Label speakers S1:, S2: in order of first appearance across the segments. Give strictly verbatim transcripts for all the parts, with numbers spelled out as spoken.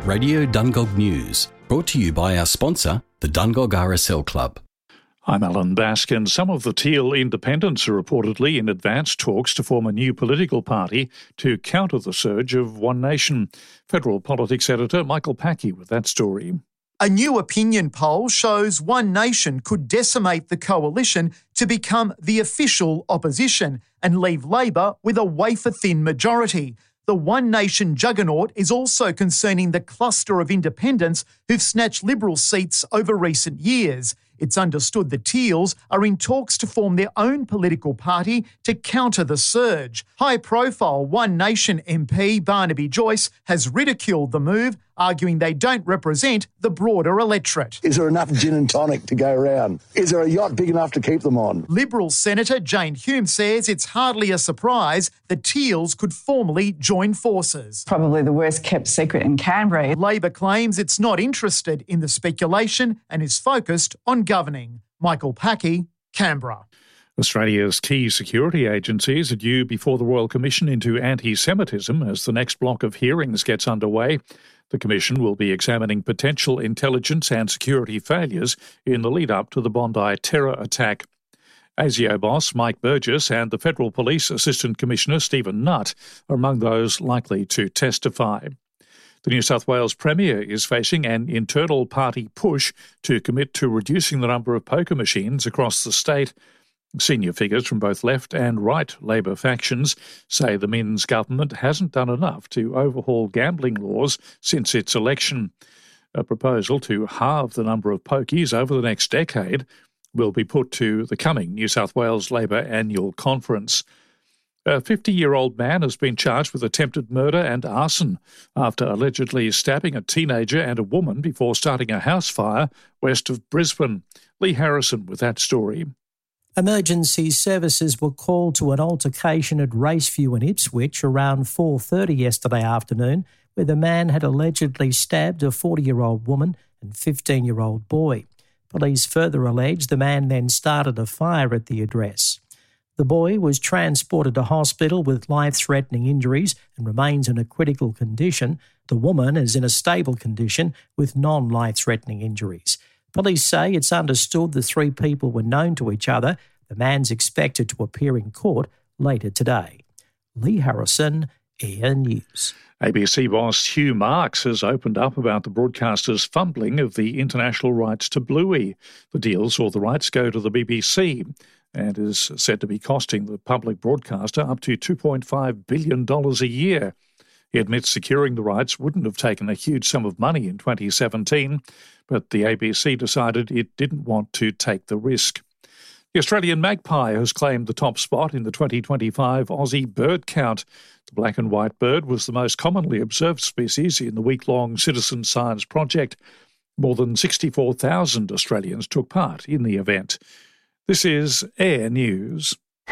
S1: Radio Dungog News, brought to you by our sponsor, the Dungog R S L Club.
S2: I'm Alan Baskin. Some of the Teal independents are reportedly in advanced talks to form a new political party to counter the surge of One Nation. Federal politics editor Michael Packey with that story.
S3: A new opinion poll shows One Nation could decimate the coalition to become the official opposition and leave Labor with a wafer-thin majority. The One Nation juggernaut is also concerning the cluster of independents who've snatched Liberal seats over recent years. It's understood the Teals are in talks to form their own political party to counter the surge. High-profile One Nation M P Barnaby Joyce has ridiculed the move, arguing they don't represent the broader electorate.
S4: Is there enough gin and tonic to go around? Is there a yacht big enough to keep them on?
S3: Liberal Senator Jane Hume says it's hardly a surprise the Teals could formally join forces.
S5: Probably the worst kept secret in Canberra.
S3: Labor claims it's not interested in the speculation and is focused on governing. Michael Packey, Canberra.
S2: Australia's key security agencies are due before the Royal Commission into Anti-Semitism as the next block of hearings gets underway. The Commission will be examining potential intelligence and security failures in the lead-up to the Bondi terror attack. ASIO boss Mike Burgess and the Federal Police Assistant Commissioner Stephen Nutt are among those likely to testify. The New South Wales Premier is facing an internal party push to commit to reducing the number of poker machines across the state. Senior figures from both left and right Labor factions say the Minns government hasn't done enough to overhaul gambling laws since its election. A proposal to halve the number of pokies over the next decade will be put to the coming New South Wales Labor annual conference. A fifty-year-old man has been charged with attempted murder and arson after allegedly stabbing a teenager and a woman before starting a house fire west of Brisbane. Lee Harrison with that story.
S6: Emergency services were called to an altercation at Raceview in Ipswich around four thirty yesterday afternoon, where the man had allegedly stabbed a forty-year-old woman and fifteen-year-old boy. Police further allege the man then started a fire at the address. The boy was transported to hospital with life-threatening injuries and remains in a critical condition. The woman is in a stable condition with non-life-threatening injuries. Police say it's understood the three people were known to each other. The man's expected to appear in court later today. Lee Harrison, A N News.
S2: A B C boss Hugh Marks has opened up about the broadcaster's fumbling of the international rights to Bluey. The deal saw the rights go to the B B C and is said to be costing the public broadcaster up to two point five billion dollars a year. He admits securing the rights wouldn't have taken a huge sum of money in twenty seventeen, but the A B C decided it didn't want to take the risk. The Australian magpie has claimed the top spot in the twenty twenty-five Aussie bird count. The black and white bird was the most commonly observed species in the week-long citizen science project. More than sixty-four thousand Australians took part in the event. This is Air News.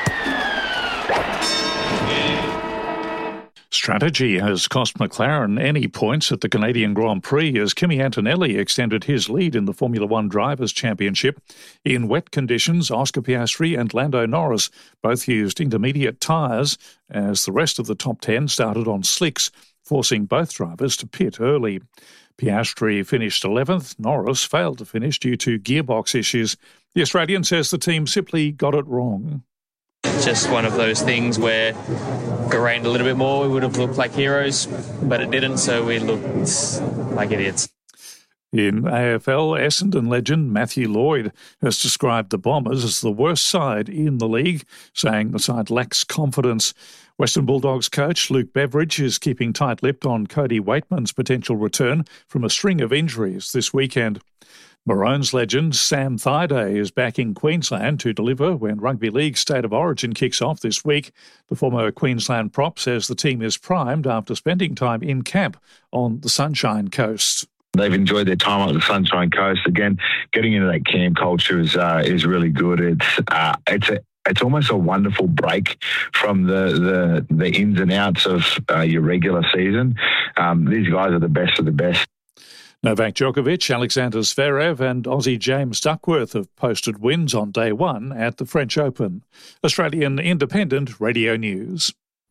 S2: Strategy has cost McLaren any points at the Canadian Grand Prix as Kimi Antonelli extended his lead in the Formula One Drivers' Championship. In wet conditions, Oscar Piastri and Lando Norris both used intermediate tyres as the rest of the top ten started on slicks, forcing both drivers to pit early. Piastri finished eleventh. Norris failed to finish due to gearbox issues. The Australian says the team simply got it wrong.
S7: Just one of those things where if it rained a little bit more, we would have looked like heroes, but it didn't, so we looked like idiots.
S2: In A F L, Essendon legend Matthew Lloyd has described the Bombers as the worst side in the league, saying the side lacks confidence. Western Bulldogs coach Luke Beveridge is keeping tight-lipped on Cody Waitman's potential return from a string of injuries this weekend. Maroons legend Sam Thaiday is back in Queensland to deliver when Rugby League State of Origin kicks off this week. The former Queensland prop says the team is primed after spending time in camp on the Sunshine Coast.
S8: They've enjoyed their time on the Sunshine Coast. Again, getting into that camp culture is uh, is really good. It's uh, it's a It's almost a wonderful break from the, the, the ins and outs of uh, your regular season. Um, these guys are the best of the best.
S2: Novak Djokovic, Alexander Zverev and Aussie James Duckworth have posted wins on day one at the French Open. Australian Independent Radio News.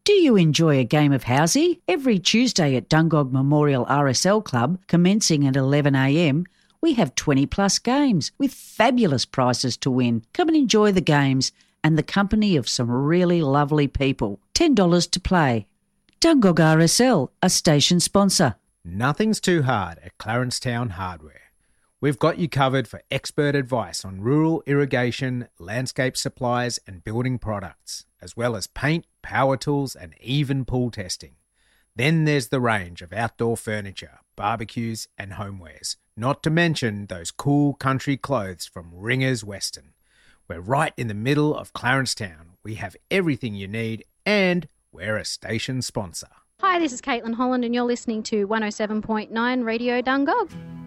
S9: Do you enjoy a game of housey? Every Tuesday at Dungog Memorial R S L Club, commencing at eleven a m, we have twenty plus games with fabulous prizes to win. Come and enjoy the games and the company of some really lovely people. ten dollars to play. Dungog R S L, a station sponsor.
S10: Nothing's too hard at Clarencetown Hardware. We've got you covered for expert advice on rural irrigation, landscape supplies and building products, as well as paint, power tools and even pool testing. Then there's the range of outdoor furniture, barbecues and homewares, not to mention those cool country clothes from Ringers Western. We're right in the middle of Clarencetown. We have everything you need and we're a station sponsor.
S11: Hi, this is Caitlin Holland and you're listening to one oh seven point nine Radio Dungog.